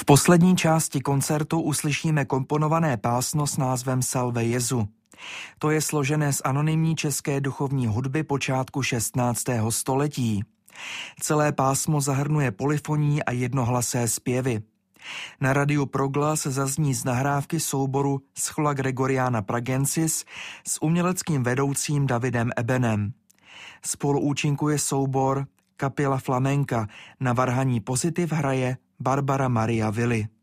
poslední části koncertu uslyšíme komponované pásmo s názvem Salve Jezu. To je složené z anonymní české duchovní hudby počátku 16. století. Celé pásmo zahrnuje polyfonii a jednohlasé zpěvy. Na Radiu Proglas zazní z nahrávky souboru Schola Gregoriana Pragensis s uměleckým vedoucím Davidem Ebenem. Spoluúčinkuje soubor Kapela Flamenka, na varhaní pozitiv hraje Barbara Maria Willi.